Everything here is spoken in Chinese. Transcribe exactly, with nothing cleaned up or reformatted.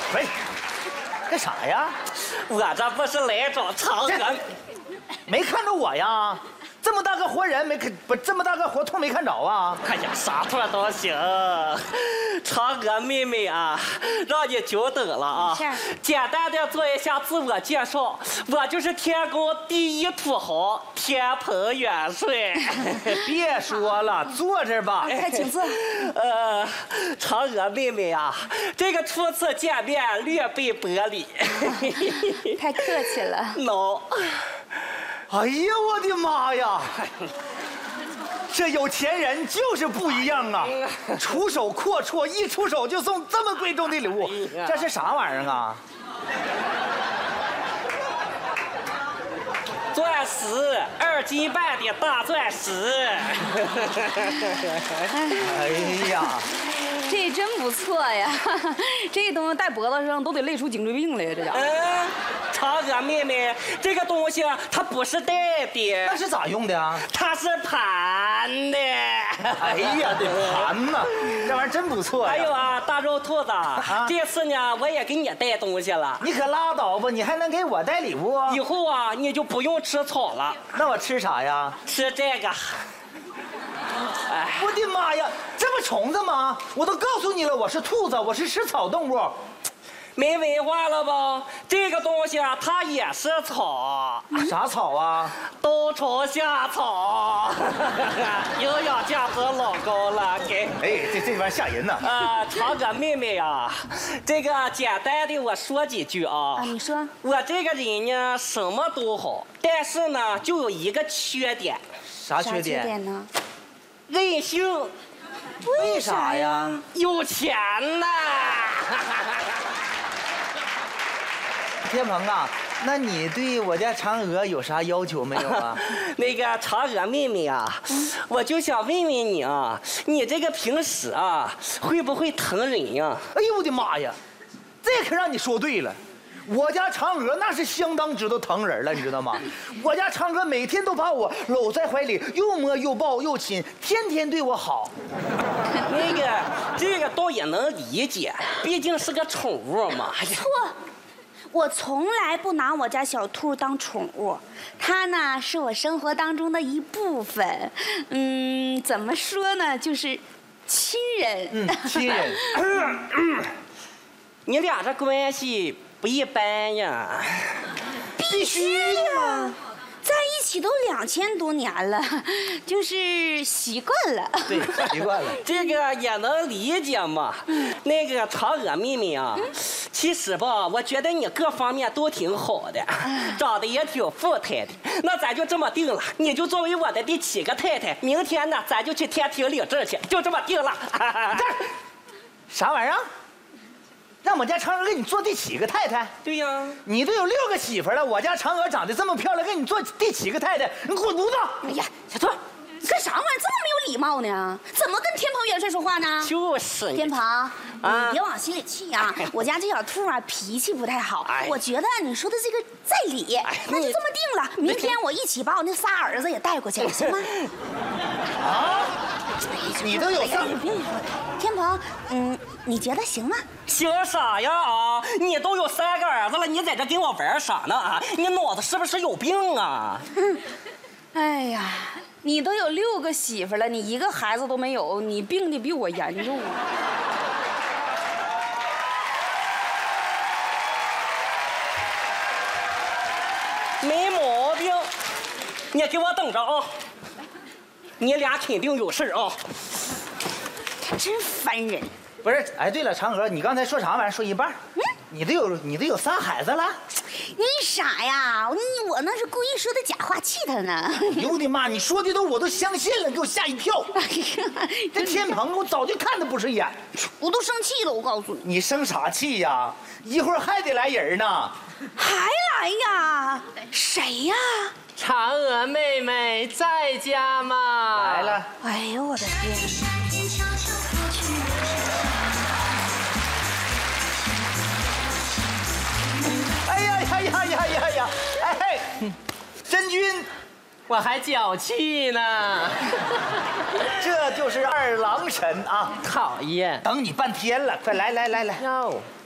喂，干啥呀？ 我这不是来找嫦娥， 没看着我呀？这么大个活人没看，不这么大个活兔没看着啊？ 哎呀，啥兔都行。嫦娥妹妹啊，让你久等了啊！简单的做一下自我介绍，我就是天宫第一土豪天蓬元帅。 别说了，坐这儿吧。 快请坐。 呃，嫦娥妹妹啊，这个初次见面略备薄礼。 太客气了。 喏。 哎呀，我的妈呀！这有钱人就是不一样啊，出手阔绰，一出手就送这么贵重的礼物，这是啥玩意儿啊？ 钻石，二斤半的大钻石。 哎呀， 这真不错呀！这东西戴脖子上都得累出颈椎病来呀，这家伙。 嗯，嫦娥妹妹，这个东西它不是戴的， 那是咋用的啊？ 它是盘的。 哎呀，这盘呐，这玩意儿真不错呀。 还有啊，大肉兔子，啊、这次呢我也给你带东西了。 你可拉倒吧，你还能给我带礼物？ 以后啊，你就不用吃草了。 那我吃啥呀？ 吃这个。 哎，我的妈呀，这不虫子吗？我都告诉你了，我是兔子，我是食草动物。 没文化了吧？这个东西啊，它也是草。 啥草啊？ 冬虫夏草。营养价值老高了，给。 哎，这这玩意儿吓人呐！ 啊，嫦娥妹妹啊，这个简单的我说几句啊。 啊，你说。 我这个人呢，什么都好，但是呢，就有一个缺点。 啥缺点？ 啥缺点呢？ 任性。 为啥呀？ 有钱呐。 天鹏啊，那你对我家嫦娥有啥要求没有啊？ 那个嫦娥妹妹啊，嗯、我就想问问你啊，你这个平时啊会不会疼人呀？ 哎呦我的妈呀，这可让你说对了。我家嫦娥那是相当知道疼人了，你知道吗？我家嫦娥每天都把我搂在怀里，又摸又抱又亲，天天对我好。 那个，这个倒也能理解，毕竟是个宠物嘛。 错，我从来不拿我家小兔当宠物，它呢是我生活当中的一部分。嗯，怎么说呢，就是亲人。 嗯，亲人。 你俩这关系不一般呀。 必须呀，在一起都两千多年了，就是习惯了。 对，习惯了。 这个也能理解嘛。嗯、那个嫦娥妹妹啊，嗯、其实吧，我觉得你各方面都挺好的，嗯、长得也挺富态的。那咱就这么定了，你就作为我的第七个太太。明天呢，咱就去天庭领证去，就这么定了。 啥玩意儿？让我家嫦娥给你做第七个太太？ 对呀， 你都有六个媳妇了，我家嫦娥长得这么漂亮，给你做第七个太太，你滚犊子！ 哎呀，小兔，干啥玩意儿这么没有礼貌呢？怎么跟天蓬元帅说话呢？ 就是天蓬，啊、你别往心里去呀、啊。我家这小兔啊，脾气不太好，哎、我觉得你说的这个在理，哎、那就这么定了。明天我一起把我那仨儿子也带过去，行吗？ 啊？你都有仨？ 天蓬，嗯，你觉得行吗？ 行啥呀啊！你都有三个儿子了，你在这跟我玩啥呢啊？你脑子是不是有病啊？ 嗯，哎呀，你都有六个媳妇了，你一个孩子都没有，你病的比我严重啊！ 没毛病，你给我等着啊！你俩肯定有事啊！ 他真烦人。 不是，哎，对了，嫦娥，你刚才说啥玩意儿？说一半。嗯，你都有你都有仨孩子了？ 你傻呀！你我那是故意说的假话气他呢。 呦我的妈！你说的都我都相信了，给我吓一跳。哎呀，这天蓬我早就看他不是眼， 我都生气了。我告诉你， 你生啥气呀？一会儿还得来人呢。 还来呀？谁呀？ 嫦娥妹妹在家吗？ 来了。 哎呦我的天！ 哎呀呀呀呀呀呀！哎，真君， 我还脚气呢。 这就是二郎神啊！ 讨厌， 等你半天了，快来来来来。 哟。